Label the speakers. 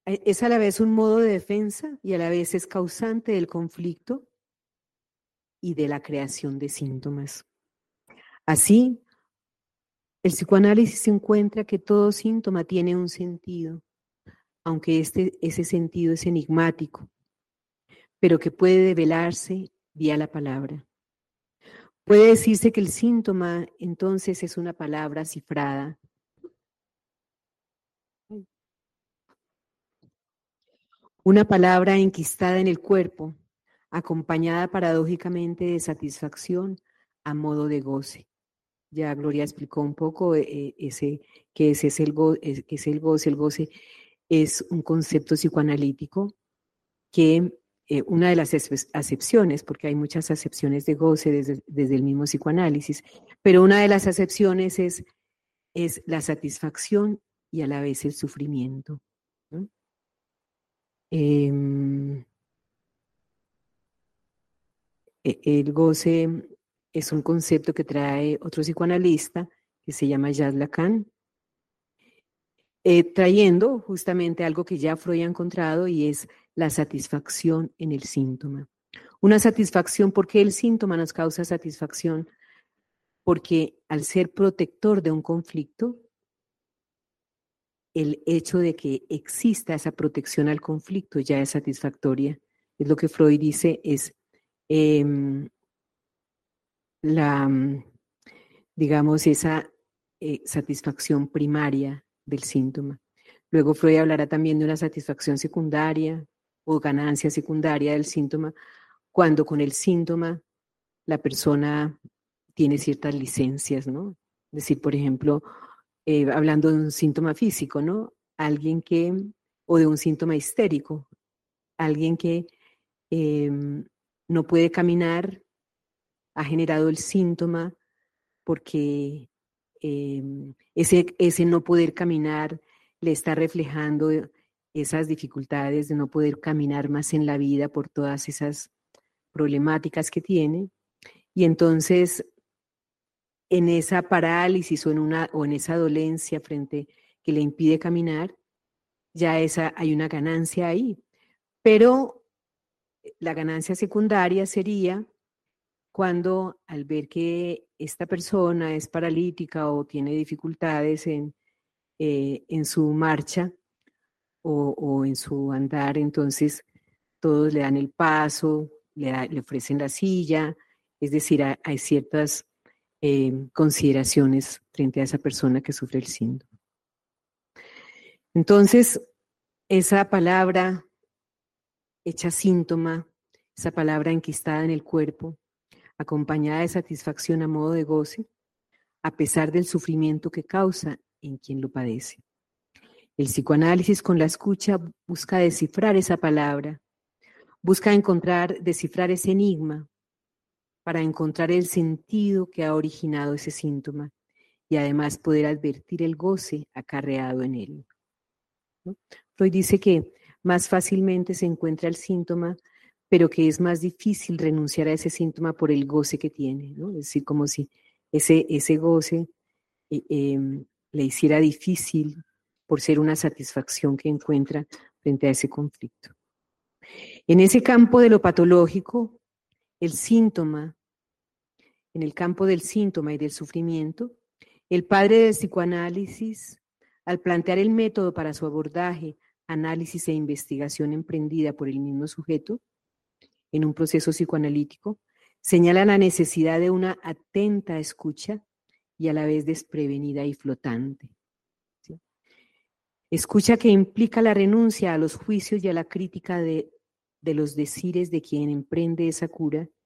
Speaker 1: Es a la vez un modo de defensa y a la vez es causante del conflicto y de la creación de síntomas. Así, el psicoanálisis encuentra que todo síntoma tiene un sentido, aunque ese sentido es enigmático, pero que puede develarse vía la palabra. Puede decirse que el síntoma entonces es una palabra cifrada, una palabra enquistada en el cuerpo, acompañada paradójicamente de satisfacción a modo de goce. Ya Gloria explicó un poco que ese es el goce. El goce es un concepto psicoanalítico que una de las acepciones, porque hay muchas acepciones de goce desde el mismo psicoanálisis, pero una de las acepciones es la satisfacción y a la vez el sufrimiento, ¿no? El goce es un concepto que trae otro psicoanalista que se llama Jacques Lacan, trayendo justamente algo que ya Freud ha encontrado y es la satisfacción en el síntoma. Una satisfacción, porque el síntoma nos causa satisfacción, porque al ser protector de un conflicto, el hecho de que exista esa protección al conflicto ya es satisfactoria. Es lo que Freud dice, es eh, la, digamos, esa satisfacción primaria del síntoma. Luego Freud hablará también de una satisfacción secundaria o ganancia secundaria del síntoma, cuando con el síntoma la persona tiene ciertas licencias, ¿no? Es decir, por ejemplo, hablando de un síntoma físico, ¿no? O de un síntoma histérico, alguien que eh, no puede caminar, ha generado el síntoma porque ese no poder caminar le está reflejando esas dificultades de no poder caminar más en la vida por todas esas problemáticas que tiene. Y entonces, en esa parálisis o en esa dolencia frente que le impide caminar, hay una ganancia ahí. Pero la ganancia secundaria sería cuando al ver que esta persona es paralítica o tiene dificultades en su marcha o en su andar, entonces todos le dan el paso, le ofrecen la silla, es decir, hay ciertas consideraciones frente a esa persona que sufre el síndrome. Entonces, esa palabra hecha síntoma, esa palabra enquistada en el cuerpo, acompañada de satisfacción a modo de goce, a pesar del sufrimiento que causa en quien lo padece. El psicoanálisis con la escucha busca descifrar esa palabra, busca descifrar ese enigma para encontrar el sentido que ha originado ese síntoma y además poder advertir el goce acarreado en él, ¿no? Freud dice que más fácilmente se encuentra el síntoma, pero que es más difícil renunciar a ese síntoma por el goce que tiene, ¿no? Es decir, como si ese goce le hiciera difícil por ser una satisfacción que encuentra frente a ese conflicto. En ese campo de lo patológico, en el campo del síntoma y del sufrimiento, el padre del psicoanálisis, al plantear el método para su abordaje, análisis e investigación emprendida por el mismo sujeto en un proceso psicoanalítico, señala la necesidad de una atenta escucha y a la vez desprevenida y flotante. ¿Sí? Escucha que implica la renuncia a los juicios y a la crítica de los decires de quien emprende esa cura